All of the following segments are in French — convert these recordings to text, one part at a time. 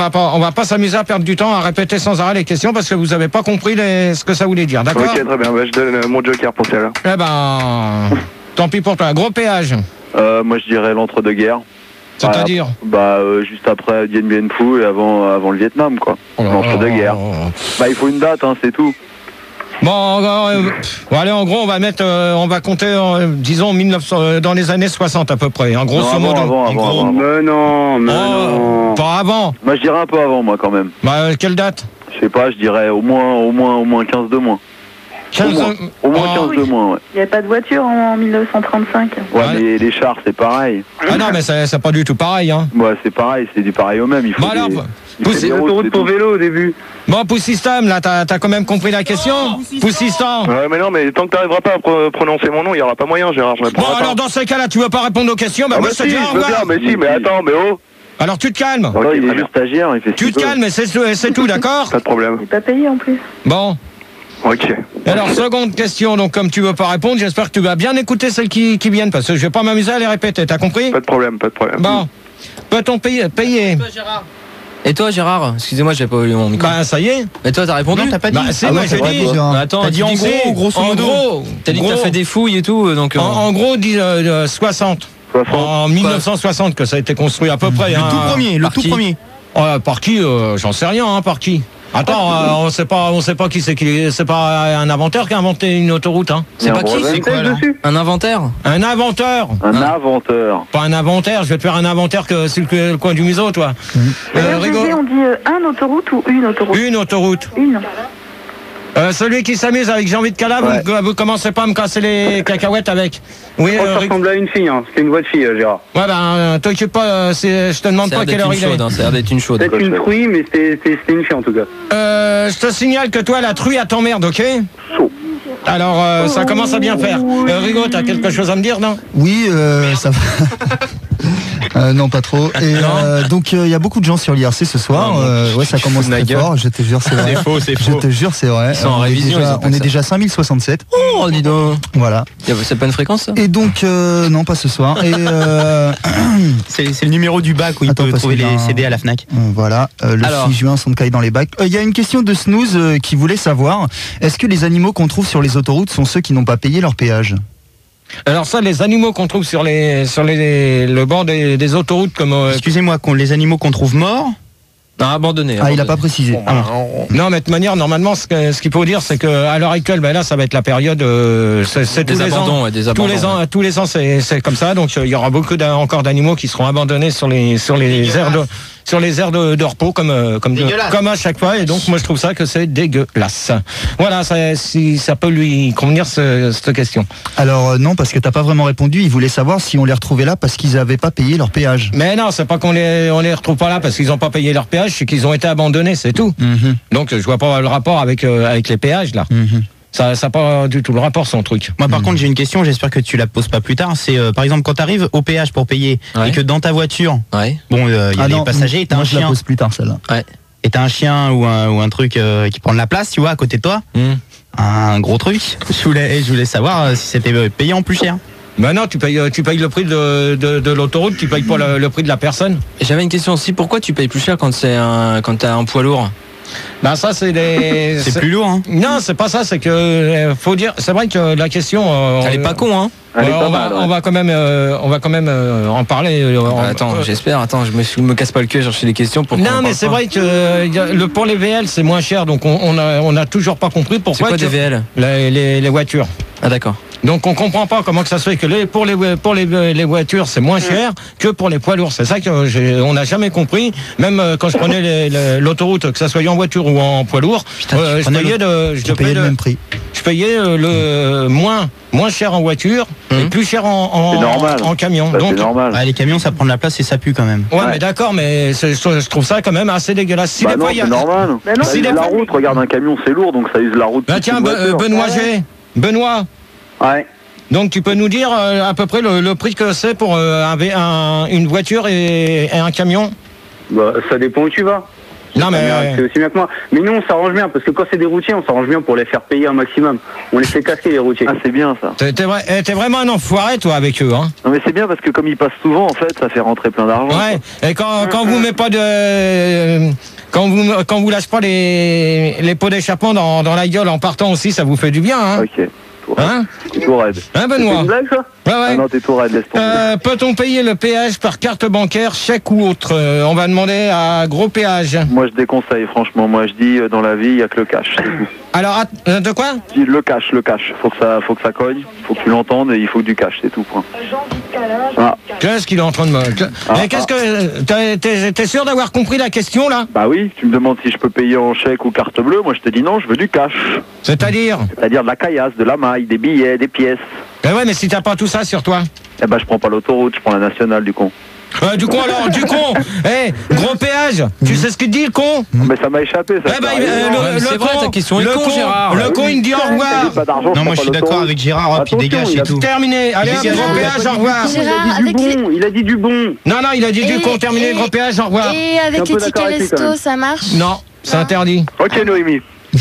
On va pas s'amuser à perdre du temps à répéter sans arrêt les questions parce que vous avez pas compris ce que ça voulait dire, d'accord? Ok, très bien, je donne mon joker pour celle-là. Eh ben, tant pis pour toi. Gros péage. Moi je dirais l'entre-deux-guerres. C'est-à-dire juste après Dien Bien Phu et avant le Vietnam, quoi. L'entre-deux-guerres. Il faut une date, hein, c'est tout. Bon, allez, en gros, on va compter, disons, 1900, dans les années 60 à peu près, hein, grosso modo. Avant. Mais non. Pas avant. Moi, je dirais un peu avant, moi, quand même. Quelle date? Je sais pas, je dirais au moins 15 de moins. 15 de moins, ouais. Il n'y avait pas de voiture en 1935. Ouais, mais les chars, c'est pareil. Ah non, mais c'est pas du tout pareil, hein. Ouais, c'est pareil, c'est du pareil au même. Il faut des autoroutes pour vélo au début. Bon, Poussystem, là, t'as quand même compris la question? Poussystem. Ouais, mais non, mais tant que t'arriveras pas à prononcer mon nom, il n'y aura pas moyen, Gérard. Bon, alors dans ces cas-là, tu veux pas répondre aux questions? Moi, je te dis au revoir. Mais attends, mais oh. Alors tu te calmes. Okay, il est juste stagiaire, il fait tu te calmes, c'est tout, d'accord? Pas de problème. Il n'est pas payé en plus. Bon. Ok. Alors, seconde question, donc comme tu veux pas répondre, j'espère que tu vas bien écouter celles qui viennent, parce que je vais pas m'amuser à les répéter, t'as compris? Pas de problème. Bon. Peut-on payer? Et toi, Gérard? Excusez-moi, j'ai pas eu mon micro. Ça y est. Mais toi, t'as répondu? Non, t'as pas dit. Moi j'ai dit. Attends, t'as dit en gros, grosso modo. T'as dit que t'as fait des fouilles et tout, donc. En gros, 60. En 1960 que ça a été construit à peu près. Le tout premier. Par qui? J'en sais rien, hein, par qui? Attends, on sait pas qui c'est. C'est pas un inventeur qui a inventé une autoroute, hein. C'est pas qui? C'est quoi là? Un inventaire? Un inventeur. Un inventeur. Pas un inventaire. Je vais te faire un inventaire que c'est le coin du museau, toi. On dit un autoroute ou une autoroute? Une autoroute. Celui qui s'amuse avec j'ai envie de cala, vous commencez pas à me casser les cacahuètes avec. Oui, ça ressemble à une fille, hein. C'était une voix de fille, Gérard. Ouais, t'occupe pas, je te demande pas quelle heure il est. Ça a l'air d'être une chaude. Peut-être une truie, mais c'était une fille en tout cas. Je te signale que toi, la truie, elle t'emmerde, ok? Alors, ça commence à bien faire. Rigaud, t'as quelque chose à me dire, non? Oui, ça va. Non, pas trop. Et donc, il y a beaucoup de gens sur l'IRC ce soir. Ouais, ça commence très fort. Je te jure, c'est vrai. C'est faux. Je te jure, c'est vrai. Ils sont en révision. On est déjà 5067. Oh, dis donc. Voilà. C'est pas une fréquence, ça? Et donc, non, pas ce soir. Et c'est le numéro du bac où il peut trouver les CD à la Fnac. Voilà. Le 6 juin, sont de cailles dans les bacs. Il y a une question de Snooze qui voulait savoir, est-ce que les animaux qu'on trouve sur les autoroutes sont ceux qui n'ont pas payé leur péage? Alors ça, les animaux qu'on trouve sur le bord des autoroutes comme... Excusez-moi, les animaux qu'on trouve morts? Non, abandonné. Il n'a pas précisé. Non, mais de toute manière, normalement, ce qu'il faut dire, c'est qu'à l'heure actuelle, là, ça va être la période... c'est tous les ans. Tous les ans, c'est comme ça. Donc, il y aura beaucoup encore d'animaux qui seront abandonnés sur les aires de repos, comme à chaque fois. Et donc, moi, je trouve ça que c'est dégueulasse. Voilà, si ça peut lui convenir, cette question. Alors, non, parce que t'as pas vraiment répondu. Il voulait savoir si on les retrouvait là parce qu'ils n'avaient pas payé leur péage. Mais non, c'est pas qu'on les retrouve pas là parce qu'ils n'ont pas payé leur péage, c'est qu'ils ont été abandonnés, c'est tout. Donc, je vois pas le rapport avec les péages, là. Ça n'a pas du tout le rapport, son truc. Moi, par contre, j'ai une question, j'espère que tu la poses pas plus tard. C'est, par exemple, quand tu arrives au péage pour payer et que dans ta voiture, il y a les passagers et t'as un chien. Je la pose plus tard, celle-là. Ouais. Et t'as un chien ou un truc qui prend de la place, tu vois, à côté de toi. Un gros truc. Je voulais savoir si c'était payé en plus cher. Ben non, tu payes le prix de l'autoroute, tu payes pas le prix de la personne. J'avais une question aussi, pourquoi tu payes plus cher quand t'as un poids lourd? Ben ça c'est c'est plus lourd, hein. Non, c'est pas ça, c'est que faut dire, c'est vrai que la question elle est pas con, hein. On va quand même en parler. J'espère. Je me casse pas le cul à chercher des questions pour. Non, mais c'est vrai que pour les VL c'est moins cher, donc on a toujours pas compris pourquoi. C'est quoi des VL? Les voitures. Ah d'accord. Donc on comprend pas comment que ça se fait que pour les voitures c'est moins cher que pour les poids lourds. C'est ça que on n'a jamais compris. Même quand je prenais l'autoroute, que ça soit en voiture ou en poids lourd, je payais le même prix. Je payais le moins cher en voiture et plus cher en camion. Donc c'est normal. Les camions ça prend de la place et ça pue quand même. Ouais. Mais d'accord, mais je trouve ça quand même assez dégueulasse. Si c'est normal. Ça use la route. Regarde, un camion c'est lourd, donc ça use la route. Bah tiens, Benoît. Ouais. Donc tu peux nous dire à peu près le prix que c'est pour une voiture et un camion? Ça dépend où tu vas. Non, mais. C'est aussi bien que moi. Mais nous, on s'arrange bien, parce que quand c'est des routiers, on s'arrange bien pour les faire payer un maximum. On les fait casquer, les routiers. Ah, c'est bien ça. T'es vraiment un enfoiré, toi, avec eux, hein. Non, mais c'est bien parce que comme ils passent souvent, en fait, ça fait rentrer plein d'argent. Ouais, et quand vous mettez pas de. Quand vous lâchez pas les pots d'échappement dans la gueule en partant aussi, ça vous fait du bien, hein. Ok. Hein? T'es tout raide. Hein, Benoît? C'est une blague, ça? Ouais. Ah non, t'es tout raide, laisse tomber. Peut-on payer le péage par carte bancaire, chèque ou autre? On va demander à gros péage. Moi, je déconseille, franchement. Moi, je dis, dans la vie, il n'y a que le cash. Alors, de quoi? Je dis le cash. Faut que ça cogne. Faut que tu l'entendes et il faut que du cash, c'est tout, point. Ah. Qu'est-ce qu'il est en train de me... Mais qu'est-ce que... T'es sûr d'avoir compris la question, là? Bah oui, tu me demandes si je peux payer en chèque ou carte bleue. Moi, je te dis non, je veux du cash. C'est-à-dire? C'est-à-dire de la caillasse, de la maille, des billets, des pièces. Ben ouais, mais si t'as pas tout ça sur toi? Eh ben, je prends pas l'autoroute, je prends la nationale, du con. Du con alors, du con. Gros péage, tu sais ce qu'il dit, le con? Mais ça m'a échappé, ça. C'est vrai, ta question est con, Gérard. Le con, il me dit au revoir. Non, moi je suis d'accord avec Gérard, puis dégage, c'est tout. Terminé, allez, gros péage, au revoir. Il a dit du bon. Non, il a dit du con, terminé, gros péage, au revoir. Et avec les tickets resto, ça marche? Non, c'est interdit. Ok, Noémie.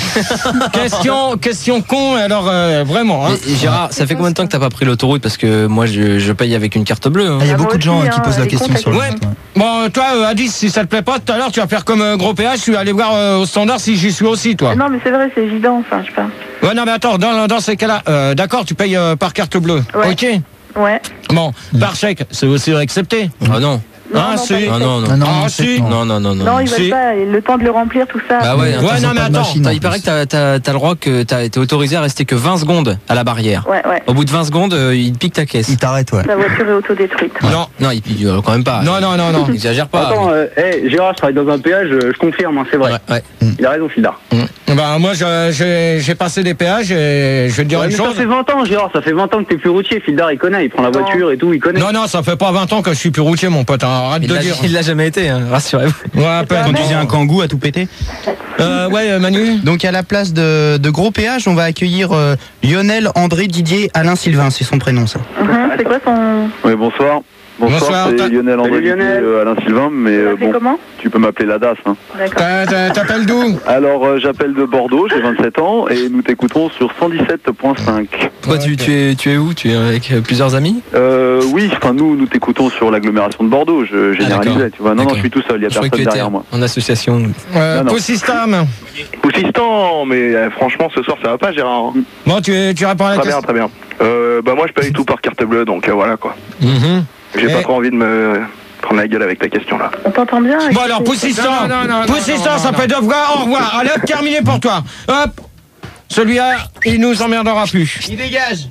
question con, alors vraiment. Hein. Mais, Gérard, ça fait combien de temps que t'as pas pris l'autoroute? Parce que moi je paye avec une carte bleue. Hein. Il y a beaucoup de gens qui posent la question sur le ouais. Bon, toi, Adis, si ça te plaît pas, tout à l'heure, tu vas faire comme gros péage, tu vas aller voir au standard si j'y suis aussi, toi. Non, mais c'est vrai, c'est évident, enfin, je sais pas. Ouais, non, mais attends, dans ces cas-là, d'accord, tu payes par carte bleue. Ouais. Ok. Ouais. Bon, par chèque, c'est aussi accepté. Ah non. Ah si. Non. Ah si. Non. Non, ils veulent pas, le temps de le remplir, tout ça. Bah ouais, non, mais attends. Il paraît que t'as le droit que t'as été autorisé à rester que 20 secondes à la barrière. Ouais. Au bout de 20 secondes, il pique ta caisse. Il t'arrête, ouais. La voiture est autodétruite. Non, il pique quand même pas. Non. Exagère pas. Attends, Gérard, je travaille dans un péage, je confirme, hein, c'est vrai. Ouais. Il a raison, Fildar. Bah moi j'ai passé des péages et je vais te dire une chose. Ça fait 20 ans, Gérard, ça fait 20 ans que t'es plus routier. Fildar, il connaît, il prend la voiture et tout, il connaît. Non, ça fait pas 20 ans que je suis plus routier, mon pote. Arrête de dire. Il l'a jamais été, hein, rassurez-vous. Ouais, à peine. Conduisez un Kangoo à tout péter. Ouais, Manu. Donc à la place de gros péage, on va accueillir Lionel, André, Didier, Alain, Sylvain, c'est son prénom ça. C'est quoi son... Oui, bonsoir. Bonsoir, c'est Lionel André, Alain Sylvain, mais bon, comment tu peux m'appeler la DAS. Hein. D'accord. T'appelles d'où? Alors, j'appelle de Bordeaux, j'ai 27 ans, et nous t'écoutons sur 117.5. Pourquoi tu es où? Tu es avec plusieurs amis? Oui, enfin nous t'écoutons sur l'agglomération de Bordeaux, je généralisais, tu vois. Non, je suis tout seul, il n'y a personne derrière moi. En association. Poussistam. Poussistam, mais franchement, ce soir, ça va pas, Gérard. Bon, tu réponds à la question. Très bien. Bah moi, je paye tout par carte bleue, donc voilà, quoi. J'ai pas trop envie de me prendre la gueule avec ta question là. On t'entend bien. Bon alors Poussistan, ça fait 2 fois, au revoir. Allez hop, terminé pour toi. Hop, celui-là, il nous emmerdera plus. Il dégage.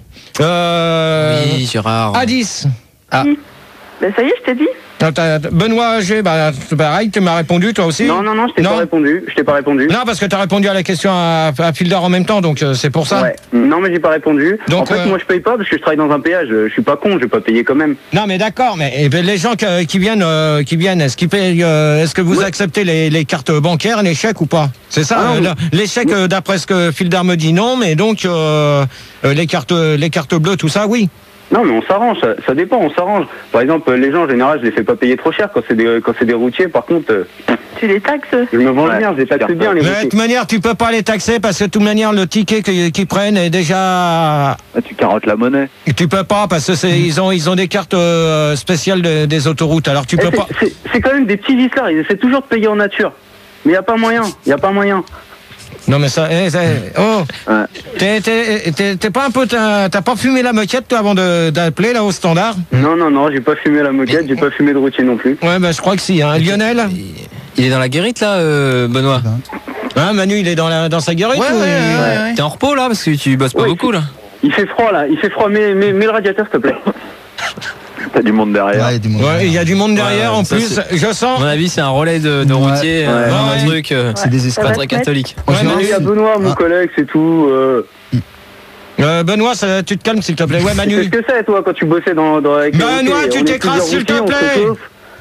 Oui, Gérard. À 10. Ah. Ben ça y est, je t'ai dit. Benoît G, pareil, tu m'as répondu toi aussi? Non, je t'ai pas répondu. Non, parce que tu as répondu à la question à Fildar en même temps, donc c'est pour ça. Ouais. Non, mais j'ai pas répondu. Donc, en fait, moi je paye pas parce que je travaille dans un péage. Je suis pas con, je vais pas payer quand même. Non, mais d'accord, mais les gens qui viennent, est-ce qu'ils payent, est-ce que vous acceptez les cartes bancaires, les chèques ou pas? C'est ça, les chèques, d'après ce que Fildar me dit, non, mais donc les cartes bleues, tout ça, oui. Non, mais on s'arrange, ça dépend, on s'arrange. Par exemple, les gens en général, je les fais pas payer trop cher quand c'est des routiers. Par contre, tu les taxes? Je me venge bien, je les taxe bien les routiers. De toute manière, tu peux pas les taxer parce que de toute manière, le ticket qu'ils prennent est déjà. Tu carottes la monnaie. Tu peux pas parce que ils ont des cartes spéciales des autoroutes. Alors tu peux pas. C'est quand même des petits vislards. Ils essaient toujours de payer en nature. Mais y a pas moyen. Non mais ça, t'es pas un peu, t'as pas fumé la moquette toi avant d'appeler là au standard? Non, j'ai pas fumé la moquette, j'ai pas fumé de routier non plus. Ouais, je crois que si. Hein. Lionel, il est dans la guérite là, Benoît. Hein, Manu, il est dans sa guérite. Ouais. T'es en repos là parce que tu bosses pas beaucoup là. Il fait froid là, mets le radiateur s'il te plaît. T'as du monde derrière. Ouais, il y a du monde derrière en plus. Je sens. À mon avis, c'est un relais de routier, un truc. C'est des esclaves très catholique. Il y a Benoît, mon collègue, c'est tout. Benoît, tu te calmes s'il te plaît. Ouais, Manu. Qu'est-ce que c'est toi quand tu bossais dans avec Benoît, tu t'écrases s'il te plaît.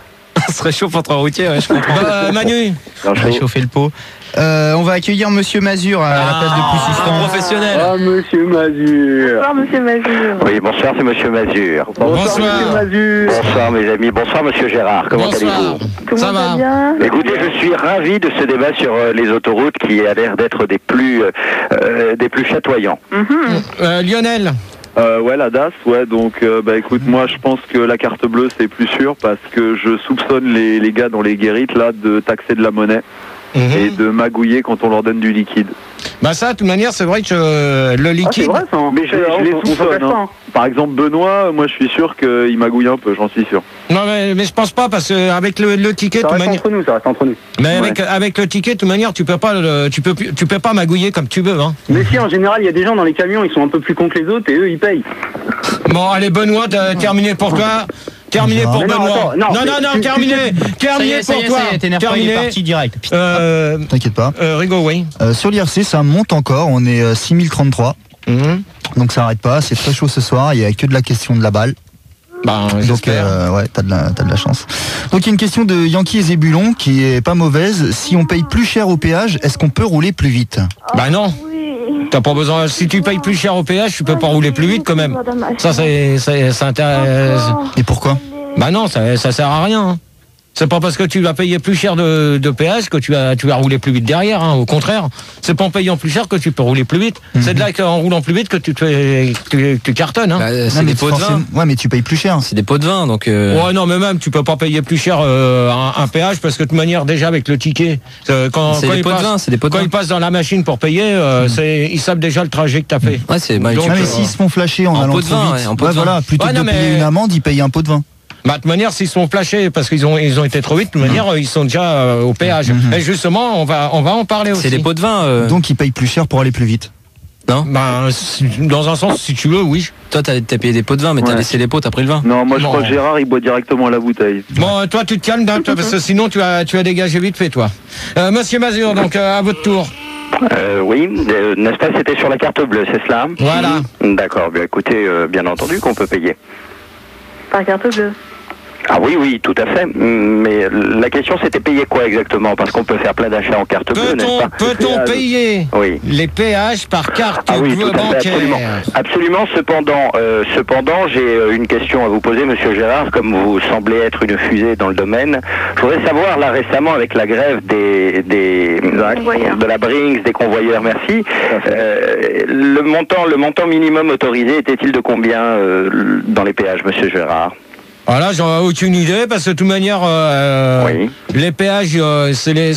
Ça se réchauffe entre routiers, ouais, je comprends. Manu, on va chauffer le pot. On va accueillir Monsieur Mazur à la place de Poussistan. Professionnel. Ah, Monsieur Mazur. Bonsoir, Monsieur Mazur. Oui, bonsoir, c'est Monsieur Mazur. Bonsoir. Monsieur Mazur. Bonsoir, mes amis. Bonsoir, Monsieur Gérard. Comment allez-vous? Ça va bien? Écoutez, je suis ravi de ce débat sur les autoroutes qui a l'air d'être des plus chatoyants. Lionel. Ouais, la DAS, ouais, donc écoute, moi je pense que la carte bleue c'est plus sûr parce que je soupçonne les gars dans les guérites là de taxer de la monnaie et de magouiller quand on leur donne du liquide. Bah ça, de toute manière, c'est vrai que le liquide... c'est vrai ça, hein. Mais je les soupçonne. Hein. Par exemple, Benoît, moi je suis sûr qu'il magouille un peu, j'en suis sûr. Non, mais je pense pas, parce qu'avec le ticket... Ça reste entre nous. Mais avec le ticket, de toute manière, tu peux pas magouiller comme tu veux. Hein. Mais si, en général, il y a des gens dans les camions, ils sont un peu plus cons que les autres et eux, ils payent. Bon, allez, Benoît, terminé pour toi. Terminé pour Benoît. Non, terminé. Terminé pour toi. Terminé. Parti direct. T'inquiète pas. Rigaud, oui. Sur l'IRC, ça monte encore. On est 6033. Donc ça n'arrête pas. C'est très chaud ce soir. Il n'y a que de la question de la balle. Donc ouais, t'as de la chance. Donc il y a une question de Yankee et Zébulon qui est pas mauvaise. Si on paye plus cher au péage, est-ce qu'on peut rouler plus vite? Bah non. T'as pas besoin. Si tu payes plus cher au péage, tu peux pas rouler plus vite quand même. Ça intéresse. Et pourquoi? Bah non, ça sert à rien. Hein. C'est pas parce que tu vas payer plus cher de péage que tu vas rouler plus vite derrière. Hein. Au contraire, c'est pas en payant plus cher que tu peux rouler plus vite. C'est de là qu'en roulant plus vite que tu cartonnes. Hein. Bah, c'est des pots de vin. Ouais, mais tu payes plus cher. C'est des pots de vin, donc. Ouais, non, mais même tu peux pas payer plus cher un péage parce que de toute manière déjà avec le ticket, quand ils passent dans la machine pour payer, ils savent déjà le trajet que t'as fait. Ouais, c'est. Donc, mais s'ils se font flasher en allant trop vite, voilà, plutôt que de payer une amende, ils payent un pot de vin. Bah, de toute manière, s'ils sont flashés parce qu'ils ont été trop vite, de toute manière, ils sont déjà au péage. Et justement, on va en parler aussi. C'est des pots de vin. Donc, ils payent plus cher pour aller plus vite. Non. Bah, dans un sens, si tu veux, oui. Toi, t'as payé des pots de vin, mais t'as laissé les pots, t'as pris le vin. Non, moi je crois que Gérard, il boit directement à la bouteille. Bon, toi, tu te calmes, parce que sinon, tu as dégagé vite fait, toi. Monsieur Mazur, donc, à votre tour. Oui, n'est-ce pas, c'était sur la carte bleue, c'est cela? Voilà. D'accord, bien écoutez, bien entendu qu'on peut payer. Par carte bleue. Ah oui, tout à fait. Mais la question, c'était payer quoi exactement? Parce qu'on peut faire plein d'achats en carte bleue, n'est-ce pas? Peut-on payer les péages par carte bleue bancaire? Absolument. Cependant, j'ai une question à vous poser, Monsieur Gérard. Comme vous semblez être une fusée dans le domaine, je voudrais savoir, là, récemment, avec la grève de la Brinks, des convoyeurs, merci, le montant minimum autorisé était-il de combien dans les péages, Monsieur Gérard? Voilà, j'en ai aucune idée parce que de toute manière, les péages, c'est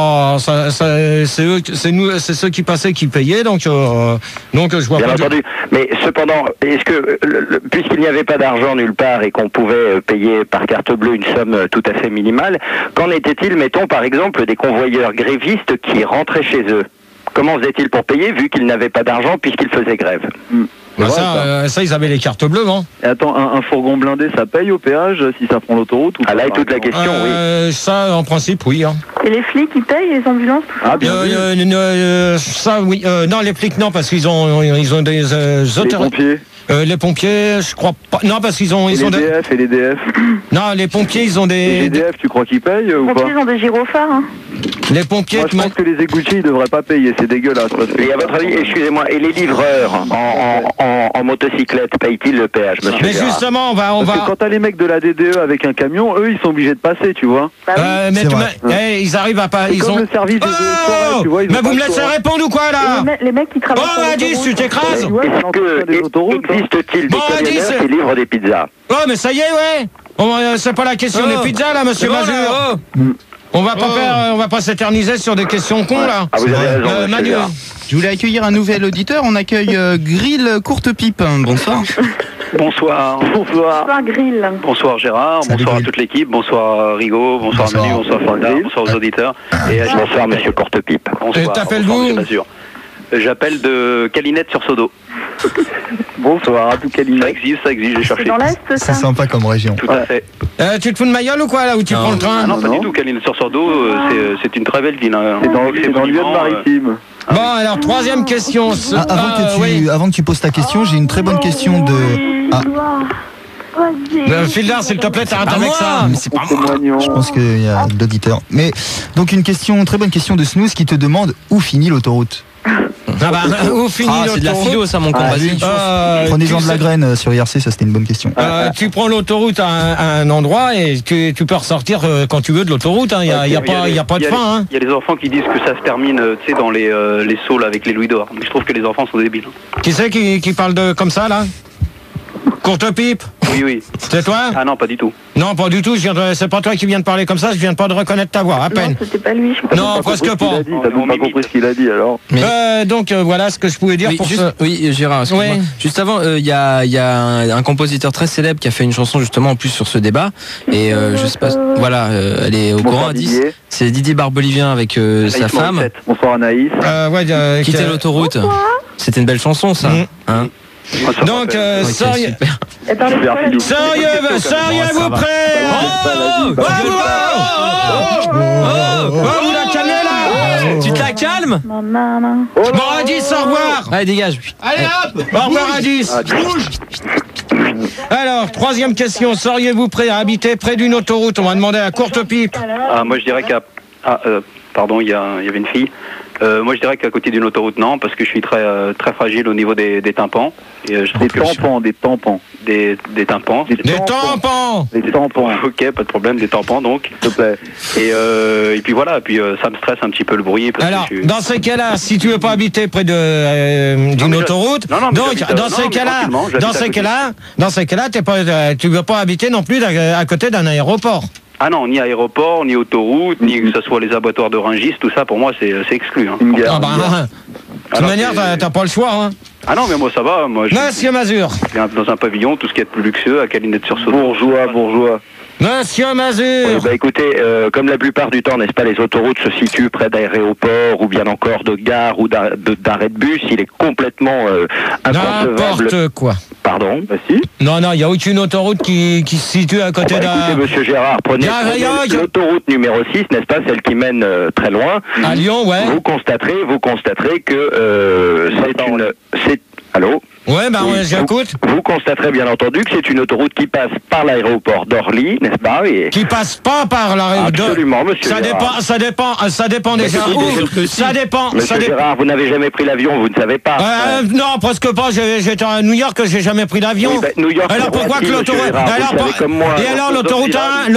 ceux qui passaient qui payaient, donc je vois bien pas. Bien entendu. Mais cependant, est-ce que puisqu'il n'y avait pas d'argent nulle part et qu'on pouvait payer par carte bleue une somme tout à fait minimale, qu'en était-il, mettons par exemple, des convoyeurs grévistes qui rentraient chez eux? Comment faisaient-ils pour payer vu qu'ils n'avaient pas d'argent puisqu'ils faisaient grève? Bah ça, ils avaient les cartes bleues, hein. Et attends, un fourgon blindé, ça paye au péage si ça prend l'autoroute ou pas? Là est toute la question, oui. Ça, en principe, oui. Hein. Et les flics, ils payent les ambulances, tout ça? Ça, oui. Non, les flics, non, parce qu'ils ont des les pompiers. Les pompiers, je crois pas. Non, parce qu'ils ont... les DF et les DF. Non, les pompiers, ils ont des... Les DF, tu crois qu'ils payent ou pas? Les pompiers, ils ont des gyrophares, hein. Les pompiers... Moi, je pense que les égoutiers, ils devraient pas payer, c'est dégueulasse. Et à votre avis, excusez-moi, et les livreurs en motocyclette, payent-ils le péage, monsieur? Mais justement, on va... Parce que quand t'as les mecs de la DDE avec un camion, eux, ils sont obligés de passer, tu vois. Mais ils arrivent à pas... Ils ont le service des tu vois. Mais vous me laissez répondre ou quoi, là? Les mecs qui travaillent... Oh, Adis, tu t'écrases? Existe-t-il des camionneurs qui livrent des pizzas? Oh, mais ça y est, ouais. C'est pas la question des pizzas, là, monsieur Mazur. On va pas s'éterniser sur des questions cons, là. Ah, vous avez raison, Manu. Je voulais accueillir un nouvel auditeur. On accueille Grill Courte Pipe. Bonsoir. Bonsoir. Bonsoir Grill. Bonsoir Gérard. Salut, bonsoir Grill. à toute l'équipe. Bonsoir Rigaud. Bonsoir Manu. Bonsoir Fonda. Bonsoir aux auditeurs. Et bonsoir Monsieur Courte Pipe. Bonsoir. T'appelles-vous? J'appelle de Calinette sur Sodo. Bonsoir à tout Calinette. Ça existe, j'ai cherché. C'est dans l'Est, ça? C'est sympa comme région. Tout à fait. Tu te fous de ma gueule ou quoi, là, où tu prends le train? Non, pas du tout. Calinette sur Sodo, c'est une très belle ville. C'est dans le lieu de maritime. Bon, alors, troisième question. Avant que tu poses ta question, j'ai une très bonne question de... Fildar, s'il te plaît, t'arrêtes avec ça. Mais c'est pas moi. Je pense qu'il y a l'auditeur. Mais donc une question, très bonne question de Snooze qui te demande où finit l'autoroute. Où finit l'autoroute? C'est de la philo, ça, mon con. Vas-y. Prenez-en de la graine sur IRC, ça c'était une bonne question. Tu prends l'autoroute à un endroit et tu peux ressortir quand tu veux de l'autoroute. Il n'y a pas de fin. Il y a les enfants qui disent que ça se termine dans les saules avec les louis d'or. Je trouve que les enfants sont débiles. Qui c'est qui parle comme ça là? Courte pipe? Oui. C'est toi? Ah non, pas du tout. Non, pas du tout. C'est pas toi qui viens de parler comme ça. Je viens pas de reconnaître ta voix, à peine. Non, c'était pas lui. Non, presque pas. T'as même pas compris ce qu'il a dit alors. Donc voilà ce que je pouvais dire pour ça. Oui, Gérard, excuse-moi. Juste avant, il y a un compositeur très célèbre qui a fait une chanson justement en plus sur ce débat. Et je sais pas, voilà, elle est au courant à 10. C'est Didier Barbelivien avec sa femme. Bonsoir Anaïs. Quitter l'autoroute. C'était une belle chanson, ça. Donc, sérieux vous prêts? Vous la calmez là? Tu te la calmes? Bon, à 10, au revoir. Allez, dégage. Allez hop, au revoir à 10. Alors, troisième question, seriez-vous prêt à habiter près d'une autoroute? On va demander à Courte Pipe. Moi je dirais qu'à... pardon, il y avait une fille. Moi je dirais qu'à côté d'une autoroute non, parce que je suis très fragile au niveau des tympans. Et, des tampons. Des tympans. Des tampons. Ok, pas de problème, des tampons donc. S'il te plaît. Et puis voilà, ça me stresse un petit peu le bruit. Parce alors, que dans ces cas-là, si tu veux pas habiter près d'une autoroute, dans ces cas-là, tu veux pas habiter non plus à côté d'un aéroport. Ah non, ni aéroport, ni autoroute, ni que ce soit les abattoirs de Rungis, tout ça pour moi c'est exclu. De toute manière, t'as pas le choix. Ah non, mais moi ça va. Monsieur Mazur. Dans un pavillon, tout ce qui est de plus luxueux, à Calinette-sur-Saône. Bourgeois. Monsieur Mazur. Écoutez, comme la plupart du temps, n'est-ce pas, les autoroutes se situent près d'aéroports ou bien encore de gares ou d'arrêts de bus, il est complètement inconcevable. N'importe quoi. Pardon? Si. Non, il n'y a aucune autoroute qui se situe à côté d'un... Écoutez, monsieur Gérard, prenez l'autoroute numéro 6, n'est-ce pas, celle qui mène très loin. À Lyon, ouais. Vous constaterez que Allô? Ouais, j'écoute. Vous constaterez bien entendu que c'est une autoroute qui passe par l'aéroport d'Orly, n'est-ce pas? Qui passe pas par l'aéroport. Absolument, monsieur Gérard. Ça dépend déjà où. Ça dépend. Monsieur Gérard, vous n'avez jamais pris l'avion, vous ne savez pas. Non, presque pas. J'étais à New York, j'ai jamais pris l'avion. Oui, New York. Alors pourquoi que l'autoroute... Et alors l'autoroute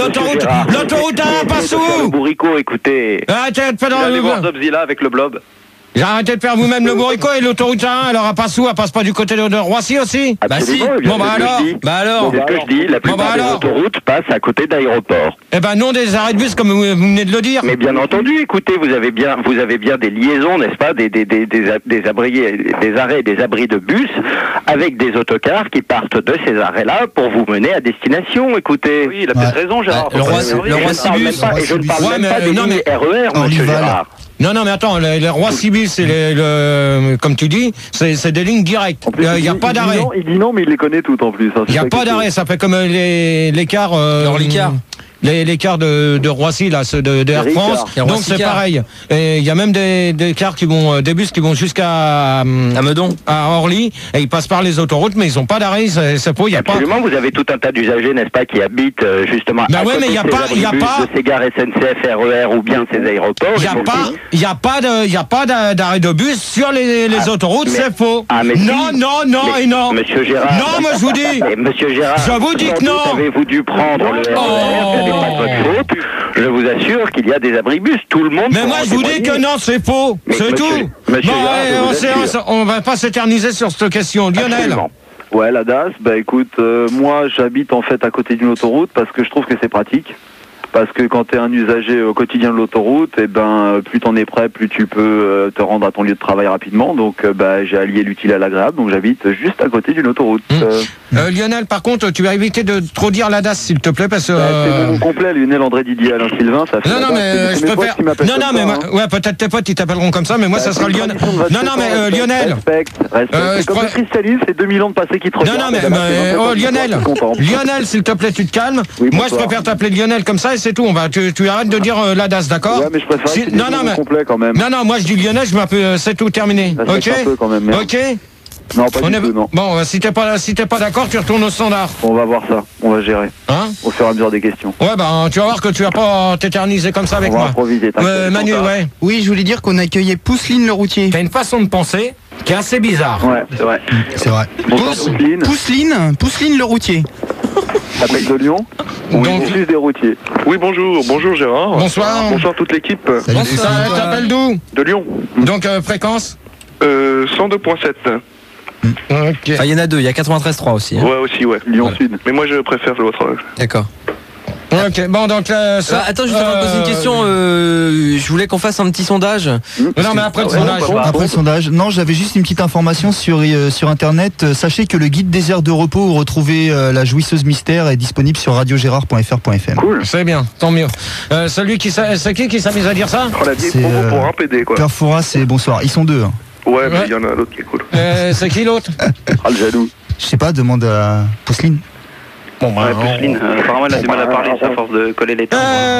1 passe où? Bourricot, écoutez. Allez voir Zobzilla avec le blob. J'ai arrêté de faire vous-même le bourricot et l'autoroute 1, alors elle passe où? Elle passe pas du côté de Roissy aussi? Si. Bon alors. C'est ce que je dis, la plupart des autoroutes passent à côté d'aéroports. Non des arrêts de bus comme vous venez de le dire. Mais bien entendu, écoutez, vous avez bien des liaisons, n'est-ce pas, des arrêts, des abris de bus avec des autocars qui partent de ces arrêts-là pour vous mener à destination, écoutez. Oui, il a peut-être raison, Gérard. Le Roissy-Bus. Et je ne parle même pas des lignes RER, monsieur Gérard. Non, mais attends, les Roissy-Bus, c'est comme tu dis, c'est des lignes directes. Il n'y a pas d'arrêt. Il dit non, mais il les connaît toutes en plus. Il n'y a pas d'arrêt, ça fait comme les cars. Les cars de Roissy, là, ceux de Air France. Donc c'est pareil. Et il y a même des cars des bus qui vont jusqu'à Meudon, à Orly, et ils passent par les autoroutes, mais ils n'ont pas d'arrêt. C'est pas, y a absolument, pas. Vous avez tout un tas d'usagers, n'est-ce pas, qui habitent justement. Mais il y a pas de ces gares SNCF, RER ou bien ces aéroports. Il y a pas d'arrêt de bus sur les autoroutes, c'est faux. Non. Monsieur Gérard. Non, moi je vous dis. Monsieur Gérard. Je vous dis que non. Avez-vous dû prendre le RER? Pas de votre faute. Je vous assure qu'il y a des abribus. Tout le monde. Mais moi je vous dis que non, c'est faux. C'est tout. On va pas s'éterniser sur cette question. Lionel. Absolument. Ouais, la DAS, écoute, moi j'habite en fait à côté d'une autoroute parce que je trouve que c'est pratique. Parce que quand tu es un usager au quotidien de l'autoroute, plus t'en es prêt, plus tu peux te rendre à ton lieu de travail rapidement. Donc j'ai allié l'utile à l'agréable, donc j'habite juste à côté d'une autoroute. Lionel, par contre, tu vas éviter de trop dire la DAS, s'il te plaît, parce que... c'est mon nom complet, Lionel André Didier Alain Sylvain, ça fait... Non, mais je préfère... Ouais, peut-être tes potes, ils t'appelleront comme ça, mais moi, ça sera Lionel. Lionel... C'est comme le cristallisme, c'est 2000 ans de passé qui te regardent. Lionel, s'il te plaît, tu te calmes. Moi, je préfère t'appeler Lionel comme ça, et c'est tout. Tu arrêtes de dire la DAS, d'accord? Ouais, mais je préfère complet quand même. Non, moi, je dis Lionel, je m'appelle... C'est tout, terminé. Ok? Non, pas du tout, non. Bon, si t'es pas d'accord, tu retournes au standard. On va voir ça, on va gérer. Hein? Au fur et à mesure des questions. Ouais, bah tu vas voir que tu vas pas t'éterniser comme ça avec moi. On va improviser, Manu, ouais. Oui, je voulais dire qu'on accueillait Pousseline le routier. T'as une façon de penser qui est assez bizarre. Ouais, c'est vrai. C'est vrai. Pousseline le routier. Appel de Lyon. Oui, Donc, juste des routiers. Oui, bonjour Gérard. Bonsoir. Bonsoir toute l'équipe. Bonsoir, t'appelles d'où? De Lyon. Donc, fréquence 102.7. Ok. Enfin, il y en a deux, il y a 93.3 aussi. Hein. Ouais, aussi, ouais. Lyon Sud. Mais moi, je préfère l'autre. D'accord. Ok, bon, donc attends, juste avant de poser une question, je voulais qu'on fasse un petit sondage. Non, mais après le sondage. Après le sondage, non, j'avais juste une petite information sur internet. Sachez que le guide des aires de repos où retrouver la jouisseuse mystère est disponible sur radiogérard.fr.fm. Cool, c'est bien, tant mieux. C'est qui s'amuse à dire ça? On a dit promo pour un PD, quoi. Père Fouras et bonsoir. Ils sont deux. Hein. Ouais, mais il y en a un autre qui est cool. C'est qui l'autre? Le jaloux. Je sais pas, demande à Pousseline. Bon, ouais, Pousseline, apparemment elle a du mal à parler, c'est à force de coller les temps.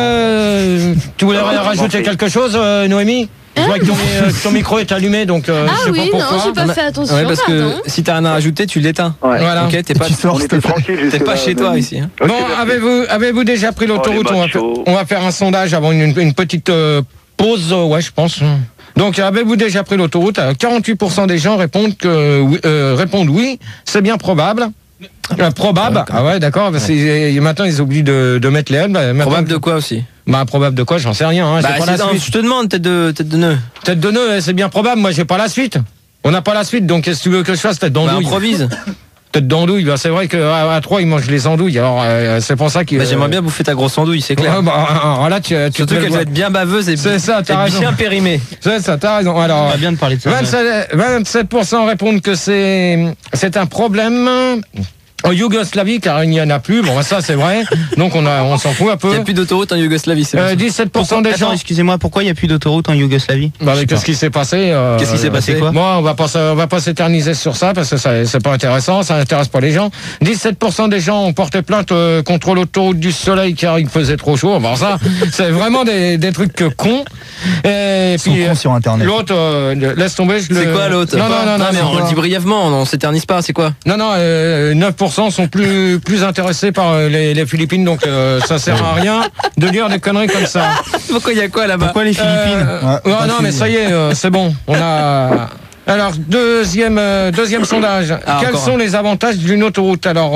Tu voulais rajouter quelque chose, Noémie? Je vois que ton micro est allumé, donc je sais pas pourquoi. Non, j'ai pas fait attention. Ouais, parce que si t'as rien à rajouter, tu l'éteins. Ouais. Voilà. Ok, t'es pas chez toi ici. Hein. Bon, avez-vous déjà pris l'autoroute? On va faire un sondage avant une petite pause, ouais, je pense. Donc, avez-vous déjà pris l'autoroute? 48% des gens répondent oui, c'est bien probable. Probable. Ah ouais, d'accord. Maintenant, ils oublient de mettre les L. Probable de quoi aussi? Bah, probable de quoi? J'en sais rien. Hein. Je te demande, tête de nœud. Tête de nœud, c'est bien probable. Moi, j'ai pas la suite. On n'a pas la suite, donc qu'est-ce que tu veux que je fasse? Tête d'andouille. Improvise. Tête d'andouille. Bah, c'est vrai qu'à 3, ils mangent les andouilles. Alors, c'est pour ça qu'il. J'aimerais bien bouffer ta grosse andouille, c'est clair. Alors là, surtout qu'elle doit être bien baveuse et bien périmée. C'est ça, t'as raison. Alors, on va bien de parler de ça. 27% répondent que c'est un problème. En Yougoslavie, car il n'y en a plus. Bon, ça, c'est vrai. Donc, on s'en fout un peu. Il n'y a plus d'autoroute en Yougoslavie, c'est 17% des gens. Excusez-moi, pourquoi il n'y a plus d'autoroute en Yougoslavie? Qu'est-ce qui s'est passé? Qu'est-ce qui s'est passé, quoi? Moi, on va pas s'éterniser sur ça, parce que c'est pas intéressant, ça n'intéresse pas les gens. 17% des gens ont porté plainte contre l'autoroute du Soleil, car il faisait trop chaud. Bon, ça, c'est vraiment des trucs cons. Et puis, sur Internet. L'autre, laisse tomber. C'est quoi l'autre? Non, mais on le dit brièvement, on s'éternise pas, c'est quoi? Non, 9% sont plus intéressés par les Philippines, donc ça sert à rien de dire des conneries comme ça. Pourquoi il y a quoi là-bas? Pourquoi les Philippines? Non, mais ça y est, c'est bon. On a. Alors, deuxième sondage. Quels sont les avantages d'une autoroute? Alors,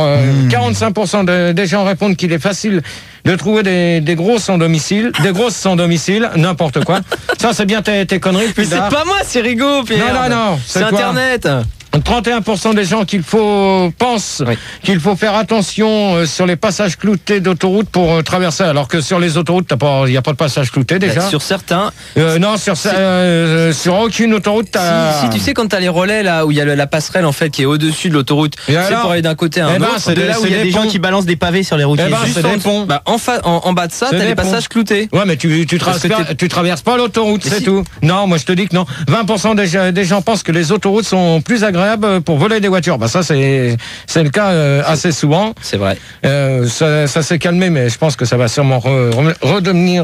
45% des gens répondent qu'il est facile de trouver des grosses sans domicile, n'importe quoi. Ça, c'est bien tes conneries. Mais c'est pas moi, c'est Rigaud, Pierre. Non, c'est Internet. 31% des gens pensent qu'il faut faire attention sur les passages cloutés d'autoroute pour traverser, alors que sur les autoroutes, il n'y a pas de passage clouté déjà. Sur certains. Non, sur aucune autoroute. Si tu sais quand t'as les relais là où il y a la passerelle en fait qui est au-dessus de l'autoroute, c'est pour aller d'un côté à un autre. C'est là où il y a des gens qui balancent des pavés sur les routiers. C'est des ponts. En bas de ça, t'as les passages cloutés. Ouais, mais tu traverses pas l'autoroute, c'est tout. Non, moi je te dis que non. 20% des gens pensent que les autoroutes sont plus agréables pour voler des voitures. Ça c'est le cas assez souvent. C'est vrai. Ça s'est calmé, mais je pense que ça va sûrement redevenir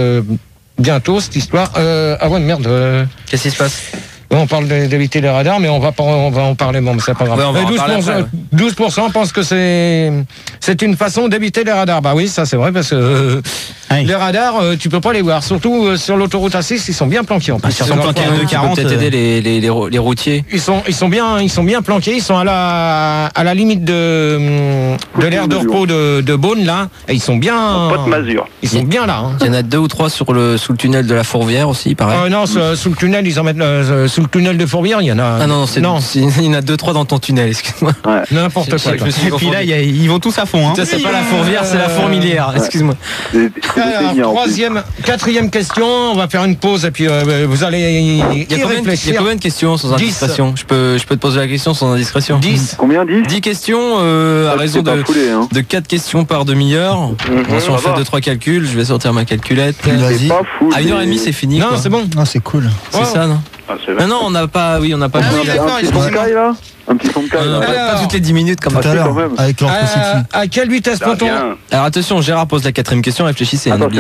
bientôt cette histoire. Ah ouais, merde. Qu'est-ce qui se passe? On parle d'éviter les radars, mais on va en parler, bon, mais c'est pas grave. Ouais, 12% pensent que c'est une façon d'éviter les radars. Bah oui, ça c'est vrai, parce que les radars, tu peux pas les voir. Surtout sur l'autoroute A6, ils sont bien planqués en plus. Ils sont planqués à 2,40. Peut-être aider les routiers. Ils sont bien planqués. Ils sont à la limite de l'aire de repos de Beaune là. Et ils sont bien. Pas de masure. Ils sont bien là. Il y en a 2 ou 3 sous le tunnel de la Fourvière aussi, pareil. Non, sous le tunnel, ils en mettent sous le tunnel de Fourvière, il y en a. Ah non, il y en a 2-3 dans ton tunnel, excuse-moi. Ouais. N'importe quoi. Et puis là, ils vont tous à fond. Hein. Ça, c'est pas la Fourvière, c'est la Fourmilière, excuse-moi. Alors, quatrième question, on va faire une pause et puis vous allez y réfléchir. Il y a combien de questions sans indiscrétion? Je peux te poser la question sans indiscrétion. 10. Combien? 10 questions à raison de 4 questions par demi-heure. Si on fait 2-3 calculs, je vais sortir ma calculette. Vas-y. À 1h30 c'est fini. Non, c'est bon. Non, c'est cool. C'est ça, non? Non, on n'a pas. Oui, on n'a pas. Un petit son de caille là. Un petit son de caille. Pas toutes les 10 minutes comme tout à l'heure. Avec leur à quelle vitesse peut-on? Alors attention, Gérard pose la 4e question, réfléchissez, n'oubliez pas.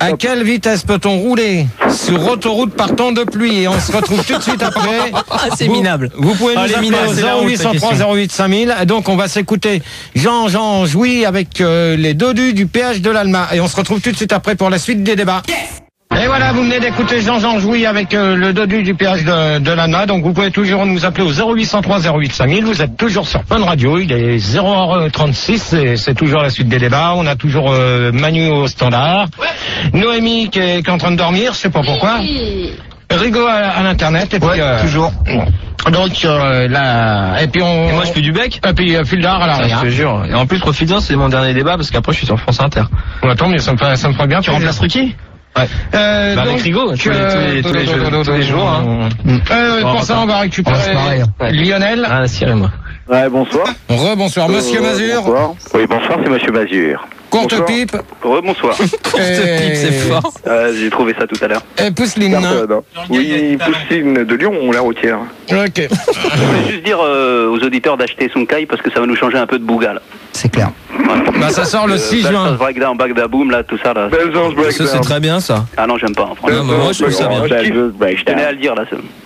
À quelle vitesse peut-on rouler sur autoroute par temps de pluie? Et on se retrouve tout de suite après. C'est minable. Vous pouvez nous appeler au 0803 08 5000. Donc on va s'écouter Jean Jouy avec les dodus du péage de l'Alma. Et on se retrouve tout de suite après pour la suite des débats. Et voilà, vous venez d'écouter Jean Jouy avec le dodu du péage de l'Alma. Donc vous pouvez toujours nous appeler au 0803 08 5000. Vous êtes toujours sur Fun Radio. Il est 0h36 et c'est toujours la suite des débats. On a toujours Manu au standard. Noémie qui est en train de dormir, je sais pas pourquoi. Rigo à l'internet et puis toujours. Donc là et puis et moi je fais du bec et puis Fildar à l'arrière. Je te jure. Et en plus profitant, c'est mon dernier débat parce qu'après je suis sur France Inter. Attends, mais ça me ferait bien. Tu remplaces Ruquier? Ouais. Avec Rigo, tous les jours. Hein. Pour ça, on va récupérer Lionel. Ah, Cyril, moi. Ouais, bonsoir. Bonsoir, Monsieur Mazur. Bonsoir. Oui, bonsoir, c'est Monsieur Mazur. Courte pipe. Bonsoir. Courte pipe, c'est fort. J'ai trouvé ça tout à l'heure. Et Pousseline. Oui, Pousseline de Lyon, la routière. Ok. Je voulais juste dire aux auditeurs d'acheter Sunkai parce que ça va nous changer un peu de bouga là. C'est clair. Bah ça sort le 6 juin. Breakdown, Bagdaboom, là, tout ça là. Ça c'est très bien ça. Ah non, j'aime pas. Non, mais moi je trouve ça bien. Je tenais à le dire là.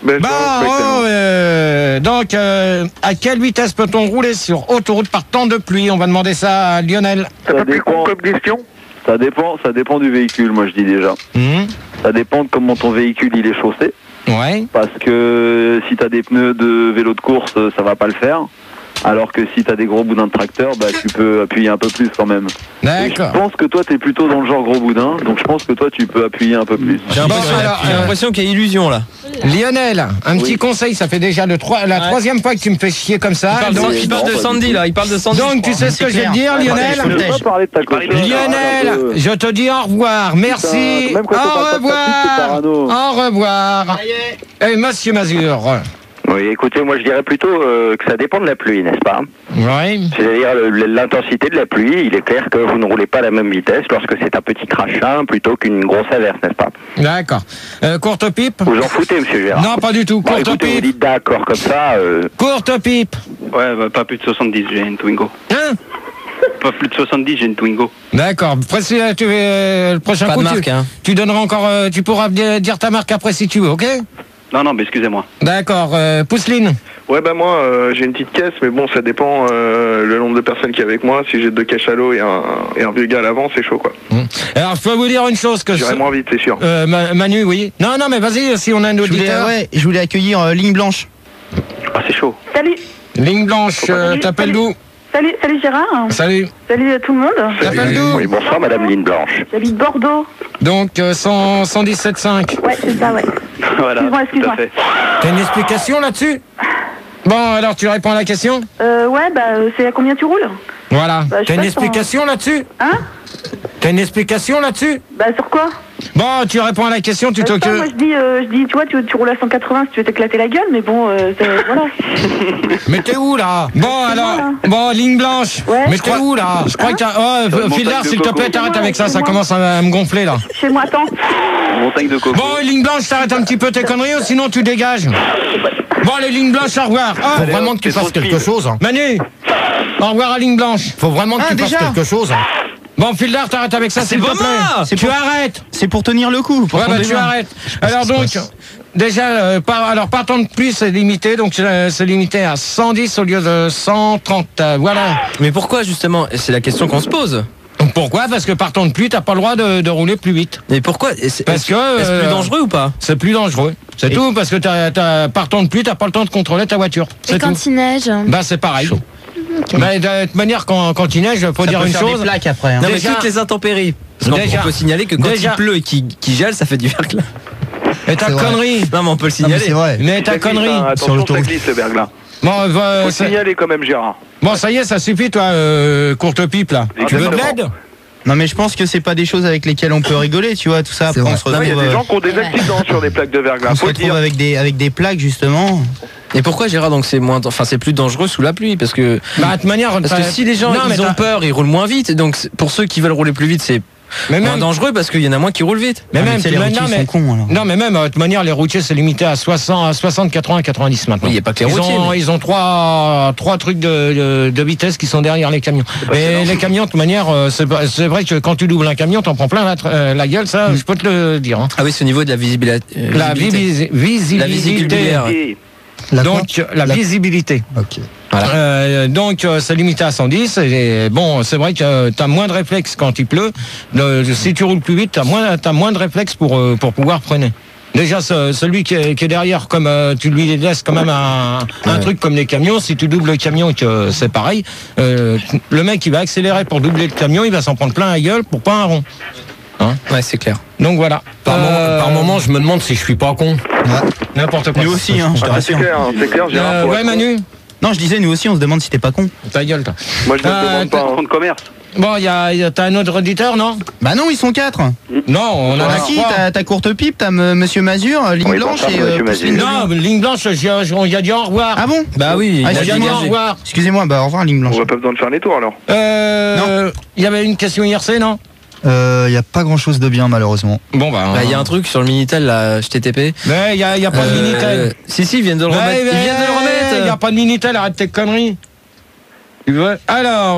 Donc à quelle vitesse peut-on rouler sur autoroute par temps de pluie? On va demander ça à Lionel. Ça dépend comme question. Ça dépend du véhicule, moi je dis déjà. Ça dépend de comment ton véhicule il est chaussé. Ouais. Parce que si t'as des pneus de vélo de course, ça va pas le faire. Alors que si t'as des gros boudins de tracteur, bah tu peux appuyer un peu plus quand même. D'accord. Je pense que toi t'es plutôt dans le genre gros boudin, donc je pense que toi tu peux appuyer un peu plus. J'ai l'impression qu'il y a illusion là. Lionel, un petit conseil, ça fait déjà la troisième fois que tu me fais chier comme ça. Il parle de Sandy là, il parle de Sandy. Donc tu sais ce que je vais te dire, Lionel. Lionel, je te dis au revoir, merci, au revoir, au revoir. Et Monsieur Mazur. Oui, écoutez, moi je dirais plutôt que ça dépend de la pluie, n'est-ce pas? Oui. C'est-à-dire l'intensité de la pluie, il est clair que vous ne roulez pas à la même vitesse lorsque c'est un petit crachin plutôt qu'une grosse averse, n'est-ce pas? D'accord. Courte pipe? Vous en foutez, monsieur Gérard? Non, pas du tout. Courte écoutez, pipe. vous dites d'accord comme ça. Courte pipe. Ouais, bah, pas plus de 70, j'ai une Twingo. Hein? Pas plus de 70, j'ai une Twingo. D'accord. Le prochain coup, tu donneras encore, tu pourras dire ta marque après si tu veux, ok? Non, mais excusez-moi. D'accord. Pousseline. Ouais, bah moi, j'ai une petite caisse, mais bon, ça dépend le nombre de personnes qui est avec moi. Si j'ai 2 cachalots et un vieux gars à l'avant, c'est chaud, quoi. Alors, je peux vous dire une chose que j'irai moins vite, c'est sûr. Manu, oui. Non, mais vas-y, si on a un auditeur. Je voulais accueillir Ligne Blanche. Ah, c'est chaud. Salut. Ligne Blanche, t'appelles d'où? Salut Gérard. Salut. Salut tout le monde. T'appelles d'où? Oui, bonsoir Madame Ligne Blanche. J'habite Bordeaux. Donc 117.5. Ouais, c'est ça, ouais. Voilà, excuse-moi. tout à fait. T'as une explication là-dessus? Bon, alors tu réponds à la question? Ouais, bah c'est à combien tu roules? Voilà. Bah, t'as une explication là-dessus? Hein? T'as une explication là-dessus? Bah sur quoi? Bon, tu réponds à la question, tu t'occupes. Moi je dis, tu vois, tu roules à 180 si tu veux t'éclater la gueule, mais bon, voilà. Mais t'es où là? Bon alors, bon Ligne Blanche. Ouais. Mais t'es où là? Je crois que Fildar, s'il te plaît, t'arrêtes avec ça commence à me gonfler là. Chez moi, attends. Montagne de coco. Bon, Ligne Blanche, t'arrêtes un petit peu tes conneries, sinon tu dégages. Bon, les Lignes Blanches, au revoir. Faut vraiment que tu fasses quelque chose. Manu, au revoir à Ligne Blanche. Faut vraiment que tu fasses quelque chose. Bon, Fildar, t'arrêtes avec ça, s'il te plaît. Tu arrêtes. C'est pour tenir le coup. Ouais, bah tu arrêtes. Alors donc, déjà, partant de pluie, c'est limité, donc c'est limité à 110 au lieu de 130. Voilà. Mais pourquoi justement? C'est la question qu'on se pose. Pourquoi? Parce que partant de pluie, t'as pas le droit de rouler plus vite. Mais pourquoi? Est-ce plus dangereux ou pas? C'est plus dangereux. C'est tout, parce que partant de pluie, t'as pas le temps de contrôler ta voiture. Et quand il neige? Bah c'est pareil. Bah, de toute manière, quand il neige, faut dire une chose. Des plaques après, hein. Non, mais toutes les intempéries. Parce qu'on peut signaler que quand il pleut et qu'il gèle, ça fait du verglas. Et ta connerie. Non, mais on peut le signaler. C'est vrai. Mais ta connerie. Attention, ça glisse le verglas. Bon, faut signaler quand même, Gérard. Bon, ça y est, ça suffit, toi, courte pipe, là. Tu veux de l'aide? Non, mais je pense que c'est pas des choses avec lesquelles on peut rigoler, tu vois, tout ça. Après, on se retrouve, il y a des gens qui ont des accidents sur des plaques de verglas. On se retrouve avec des plaques, justement. Et pourquoi, Gérard, donc c'est plus dangereux sous la pluie? Parce que, de toute manière, si les gens ils ont peur, ils roulent moins vite. Donc pour ceux qui veulent rouler plus vite, c'est moins dangereux parce qu'il y en a moins qui roulent vite. Mais même, les routiers sont cons, alors. Non, mais même, de toute manière, les routiers, c'est limité à 60, 80, 90 maintenant. Il n'y a pas que les routiers. Ils ont trois trucs de vitesse qui sont derrière les camions. Et les camions, de toute manière, c'est vrai que quand tu doubles un camion, t'en prends plein la gueule, ça, je peux te le dire. Hein. Ah oui, c'est au niveau de la visibilité. La visibilité. La visibilité. Ok. Voilà. Donc c'est limité à 110 et bon c'est vrai que tu as moins de réflexes quand il pleut. Si tu roules plus vite, tu as moins de réflexes pour pouvoir freiner. Déjà celui qui est derrière, comme tu lui laisses quand même un truc comme les camions, si tu doubles le camion et que c'est pareil, le mec il va accélérer pour doubler le camion, il va s'en prendre plein la gueule pour pas un rond. Hein, ouais, c'est clair. Donc voilà. Par moment, je me demande si je suis pas con. Ouais. N'importe quoi. Nous aussi, hein, je te rassure. C'est clair, Gérard. Ouais, Manu. Non, je disais, nous aussi, on se demande si t'es pas con. Ta gueule, toi. Moi, je ne demande pas un fonds de commerce. Bon, t'as un autre auditeur, non? Bah non, ils sont 4. Non, on en a qui? T'as Courte Pipe, t'as Monsieur Mazur, Ligne Blanche et... Non, Ligne Blanche, on y a dit au revoir. Ah bon? Bah oui, il a dit au revoir. Excusez-moi, bah au revoir Ligne Blanche. On va pas besoin de faire les tours alors. Il y avait une question IRC, non? Il n'y a pas grand chose de bien malheureusement. Bon bah il y a un truc sur le Minitel là, HTTP. Mais il y a pas de Minitel. Si ils viennent de le remettre. Ils viennent de le remettre. Il n'y a pas de Minitel, arrête tes conneries. Alors,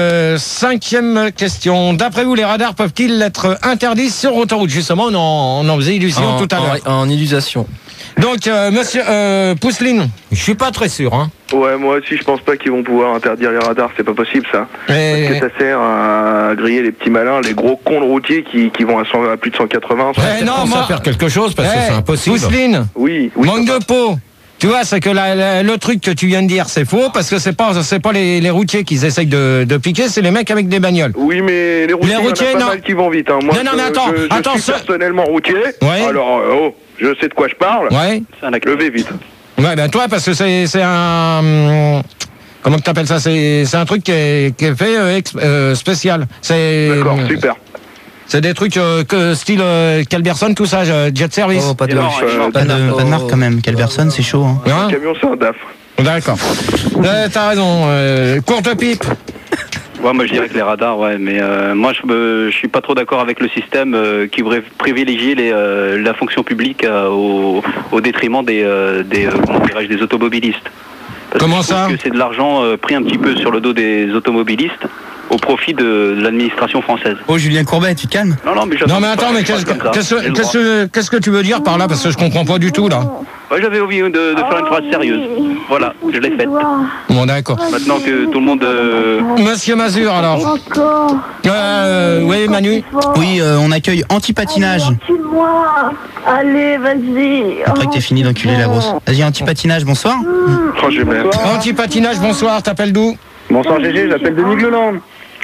5e question. D'après vous, les radars peuvent-ils être interdits sur autoroute? Justement, on en faisait illusion tout à l'heure. En illusion. Donc, monsieur Pousseline, je suis pas très sûr. Hein. Ouais, moi aussi, je pense pas qu'ils vont pouvoir interdire les radars. C'est pas possible, ça. Parce que ça sert à griller les petits malins, les gros cons de routiers qui vont à plus de 180. Non, moi, faire quelque chose parce que c'est impossible. Pousseline, oui, manque de peau. Tu vois, c'est que le truc que tu viens de dire, c'est faux, parce que c'est pas les routiers qui essayent de piquer, c'est les mecs avec des bagnoles. Oui, mais les routiers, il y en a pas mal qui vont vite. Hein. Moi, non, mais attends, je suis personnellement routier. Ouais. Alors, je sais de quoi je parle. Ouais. Levez vite. Ouais, ben toi, parce que c'est un... Comment tu t'appelles ça? C'est un truc qui est fait spécial. D'accord, super. C'est des trucs style Calberson, tout ça, jet service. Oh, pas de marque quand même. Calberson, c'est chaud. Hein. Un camion, c'est un DAF. D'accord. T'as raison. Courte Pipe. Ouais, moi je dirais que les radars, ouais, mais moi je suis pas trop d'accord avec le système qui privilégie la fonction publique au détriment des automobilistes. Comment ça? Parce que c'est de l'argent pris un petit peu sur le dos des automobilistes au profit de l'administration française. Oh Julien Courbet, tu te calmes? Non mais attends, mais qu'est-ce que tu veux dire par là? Parce que je comprends pas du tout là. Ouais, j'avais envie de faire une phrase sérieuse. Voilà, je l'ai faite. Bon d'accord. Maintenant que tout le monde... Monsieur Mazur alors. Encore. Oui Manu. Oui, on accueille Antipatinage. Allez, vas-y. Après que t'aies fini d'enculer la grosse. Vas-y, Antipatinage, bonsoir. Antipatinage, bonsoir, t'appelles d'où? Bonsoir GG, j'appelle Denis Gleland.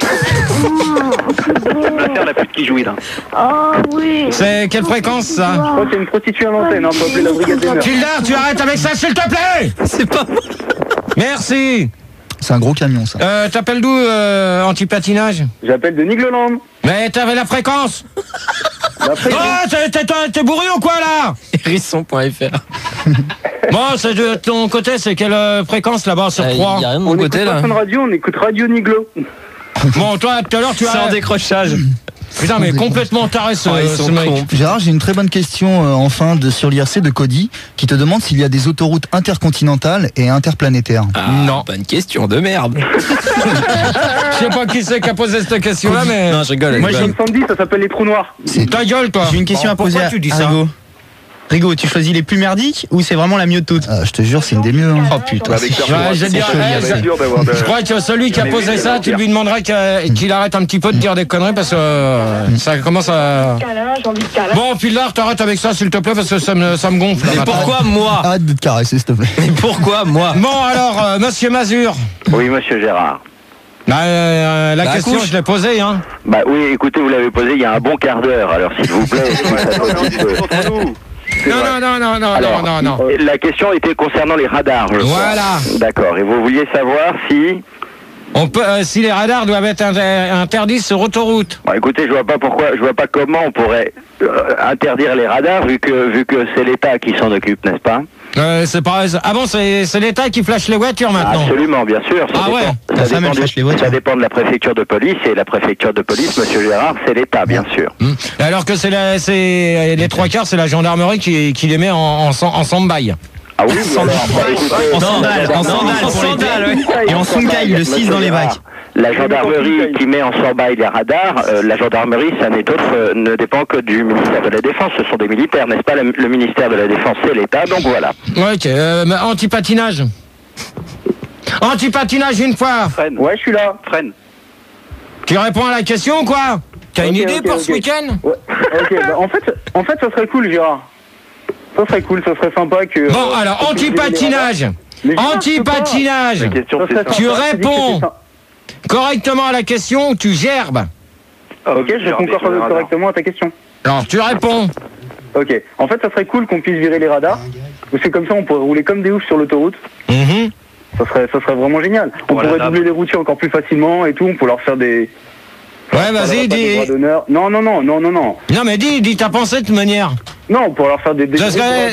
La terre n'a plus de qui jouer là. Oh oui. C'est quelle fréquence ça? Je crois que c'est une prostituée à l'antenne, hein, faut appeler la brigade des mœurs. Gildard, tu arrêtes avec ça s'il te plaît. C'est pas... Merci. C'est un gros camion ça. T'appelles d'où Antipatinage? J'appelle Denis Gleland. Mais t'avais la fréquence. T'es bourré ou quoi là? Hérisson.fr. Bon, c'est de ton côté, c'est quelle fréquence là-bas sur 3? Il y a rien de mon côté là. On écoute pas radio, on écoute Radio Niglo. Bon, toi, tout à l'heure, tu as... Sans décrochage. Putain, mais complètement taré ce mec. Gérard, j'ai une très bonne question enfin sur l'IRC de Cody qui te demande s'il y a des autoroutes intercontinentales et interplanétaires. Non. Pas une question de merde. Je sais pas qui c'est qui a posé cette question-là, mais... Non, je rigole. Moi, j'ai une samedi, ça s'appelle les trous noirs. C'est ta gueule, toi. J'ai une question à poser à Rigo. Rigo, tu choisis les plus merdiques ou c'est vraiment la mieux de toutes? Je te jure, c'est une des mieux. Hein. Oh putain, je crois que celui qui a posé ça, tu lui demanderas qu'il arrête un petit peu de dire des conneries parce que ça commence à... Bon, Pilard, t'arrêtes avec ça s'il te plaît parce que ça me gonfle. Mais pourquoi moi? Arrête de te caresser s'il te plaît. Mais pourquoi moi? Bon alors, monsieur Mazur. Oui, monsieur Gérard. La question, je l'ai posée, hein. Bah oui, écoutez, vous l'avez posée il y a un bon quart d'heure, alors s'il vous plaît. Non. La question était concernant les radars, je crois. Voilà. D'accord. Et vous vouliez savoir si... si les radars doivent être interdits sur autoroute. Bon, écoutez, je vois pas comment on pourrait interdire les radars vu que c'est l'État qui s'en occupe, n'est-ce pas? C'est pas... Ah bon, c'est l'État qui flash les voitures maintenant? Absolument, bien sûr. Ça dépend de la préfecture de police, et la préfecture de police, monsieur Gérard, c'est l'État, bien sûr. Alors que les trois quarts, c'est la gendarmerie qui les met en stand-by. Ah oui, en sandales, et en sunkai, le 6 dans les bacs. La gendarmerie qui met en stand-by les radars, la gendarmerie, ça n'est autre, ne dépend que du ministère de la Défense. Ce sont des militaires, n'est-ce pas? Le ministère de la Défense, c'est l'État, donc voilà. Ok, anti-patinage. Anti-patinage une fois. Freine. Ouais, je suis là. Freine. Tu réponds à la question ou quoi? T'as une idée pour ce week-end? Ouais. Ok, bah, en fait, ça serait cool, Gérard. Ça serait cool, ça serait sympa que... Bon, alors, anti-patinage. Anti-patinage. Tu réponds correctement à la question ou tu gerbes? Ok, je réponds correctement à ta question. Alors, tu réponds. Ok, en fait, ça serait cool qu'on puisse virer les radars. Parce que comme ça, on pourrait rouler comme des oufs sur l'autoroute. Ça serait vraiment génial. On pourrait doubler les routiers encore plus facilement et tout. On pourrait leur faire des... Ouais, vas-y, dis. Non. Non, mais dis ta pensée de toute manière. Non, on pourrait leur faire des...